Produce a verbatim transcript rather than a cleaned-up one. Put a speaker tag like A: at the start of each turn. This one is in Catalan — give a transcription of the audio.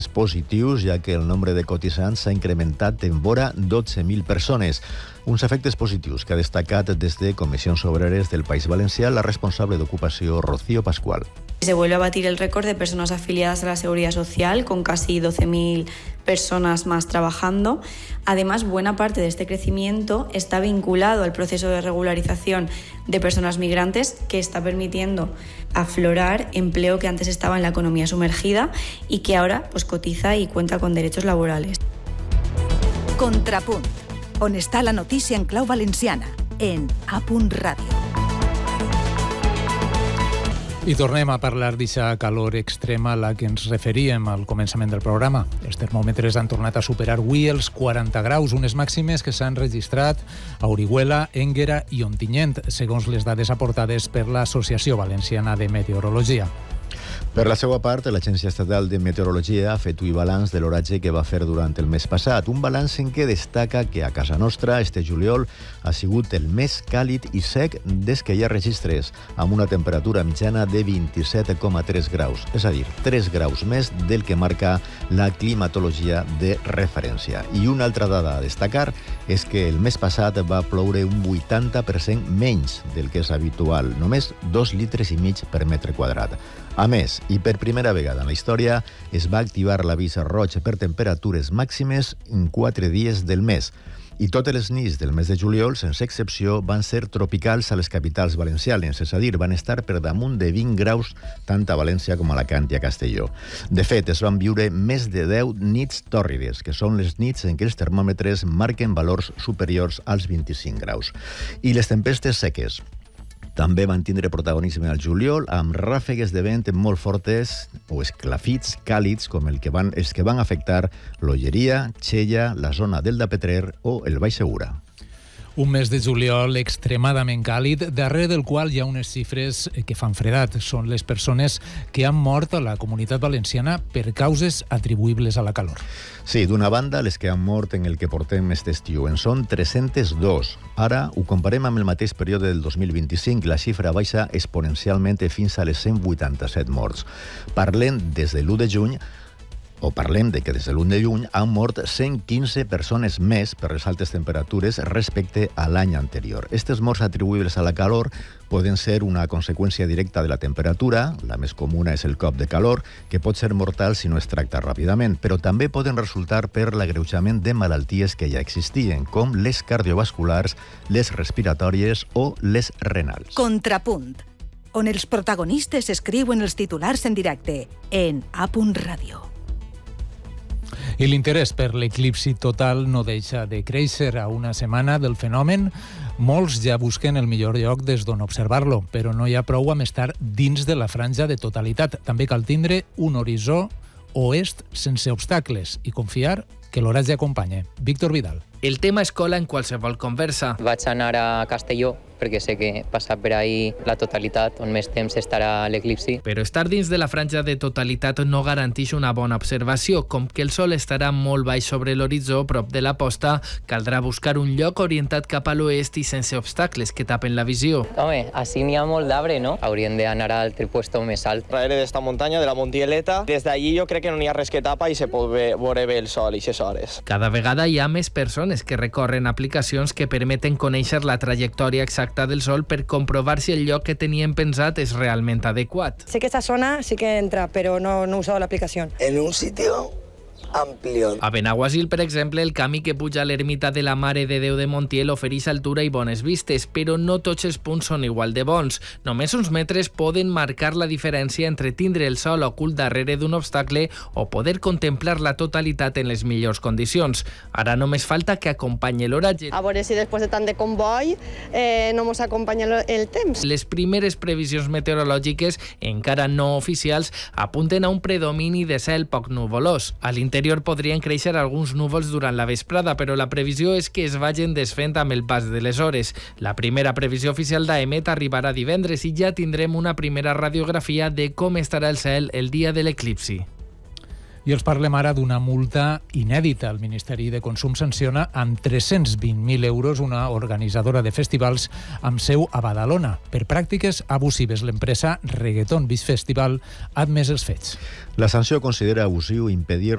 A: positius, ja que el nombre de cotitzants s'ha incrementat en vora dotze mil persones. Uns efectes positius que ha destacat des de Comissions Obreres del País Valencià la responsable d'ocupació Rocío Pascual.
B: Se vuelve a batir el récord de personas afiliadas a la Seguridad Social, con casi doce mil personas más trabajando. Además, buena parte de este crecimiento está vinculado al proceso de regularización de personas migrantes, que está permitiendo aflorar empleo que antes estaba en la economía sumergida y que ahora pues, cotiza y cuenta con derechos laborales.
C: Contrapunt, on està la notícia en clau valenciana, en A Punt Ràdio.
D: I tornem a parlar d'aquesta calor extrema a la que ens referíem al començament del programa. Els termòmetres han tornat a superar avui els quaranta graus, unes màximes que s'han registrat a Orihuela, Énguera i Ontinyent, segons les dades aportades per l'Associació Valenciana de Meteorologia.
A: Per la seva part, l'Agència Estatal de Meteorologia ha fet un balanç de l'oratge que va fer durant el mes passat. Un balanç en què destaca que a casa nostra este juliol ha sigut el més càlid i sec des que hi ha registres, amb una temperatura mitjana de vint-i-set coma tres graus, és a dir, tres graus més del que marca la climatologia de referència. I una altra dada a destacar és que el mes passat va ploure un vuitanta per cent menys del que és habitual, només dos litres i mig per metre quadrat. A més, i per primera vegada en la història, es va activar l'avís roig per temperatures màximes en quatre dies del mes. I totes les nits del mes de juliol, sense excepció, van ser tropicals a les capitals valencianes, és a dir, van estar per damunt de vint graus tant a València com a Alacant i a Castelló. De fet, es van viure més de deu nits tòrrides, que són les nits en què els termòmetres marquen valors superiors als vint-i-cinc graus. I les tempestes seques també van tindre protagonisme al juliol, amb ràfegues de vent molt fortes o esclafits càlids com el que van, els que van afectar l'Olleria, Xella, la zona del de Petrer o el Baix Segura.
D: Un mes de juliol extremadament càlid, darrere del qual hi ha unes xifres que fan fredat. Són les persones que han mort a la Comunitat Valenciana per causes atribuïbles a la calor.
A: Sí, d'una banda, les que han mort en el que portem aquest estiu en són tres-cents dos. Ara ho comparem amb el mateix període del dos mil vint-i-cinc. La xifra baixa exponencialment fins a les cent vuitanta-set morts. Parlem des de l'u de juny, o parlem de que des de l'u de juny han mort cent quinze persones més per les altes temperatures respecte a l'any anterior. Estes morts atribuïbles a la calor poden ser una conseqüència directa de la temperatura, la més comuna és el cop de calor, que pot ser mortal si no es tracta ràpidament, però també poden resultar per l'agreujament de malalties que ja existien, com les cardiovasculars, les respiratòries o les renals.
C: Contrapunt, on els protagonistes escriuen els titulars en directe, en A Punt Ràdio.
D: I l'interès per l'eclipsi total no deixa de créixer. A una setmana del fenomen, molts ja busquen el millor lloc des d'on observar-lo, però no hi ha prou amb estar dins de la franja de totalitat. També cal tindre un horitzó oest sense obstacles i confiar que l'oratge acompanya. Víctor Vidal.
E: El tema es cola en qualsevol conversa.
F: Vaig anar a Castelló perquè sé que passar per ahí la totalitat, on més temps estarà l'eclipsi.
E: Però estar dins de la franja de totalitat no garanteix una bona observació. Com que el sol estarà molt baix sobre l'horitzó, prop de la posta, caldrà buscar un lloc orientat cap a l'oest i sense obstacles que tapen la visió.
F: Home, així n'hi ha molt d'arbre, no? Hauríem d'anar al altre puesto més alt.
G: Darrere d'esta muntanya, de la Montieleta, des d'allí jo crec que no hi ha res que tapa i se pot veure bé el sol i ses hores.
E: Cada vegada hi ha més persones que recorren aplicacions que permeten conèixer la trajectòria exacta del sol per comprovar si el lloc que tenien pensat és realment adequat.
H: Sé que esta zona sí que entra, pero no, no he usado la aplicación.
I: En un sitio amplio.
E: A Benaguasil, per exemple, el camí que puja a l'ermita de la Mare de Déu de Montiel ofereix altura i bones vistes, però no tots els punts són igual de bons. Només uns metres poden marcar la diferència entre tindre el sol ocult darrere d'un obstacle o poder contemplar la totalitat en les millors condicions. Ara només falta que acompanyi l'oratge.
H: A veure si després de tant de comboi eh, no mos acompanya el temps.
E: Les primeres previsions meteorològiques, encara no oficials, apunten a un predomini de cel poc nuvolós. A l'interior podrien créixer alguns núvols durant la vesprada, però la previsió és que es vagin desfent amb el pas de les hores. La primera previsió oficial d'A E M E T arribarà divendres i ja tindrem una primera radiografia de com estarà el cel el dia de l'eclipsi.
D: I els parlem ara d'una multa inèdita. El Ministeri de Consum sanciona amb tres-cents vint mil euros una organitzadora de festivals amb seu a Badalona. Per pràctiques abusives, l'empresa Reggaeton Beach Festival ha admès els fets.
A: La sanció considera abusiu impedir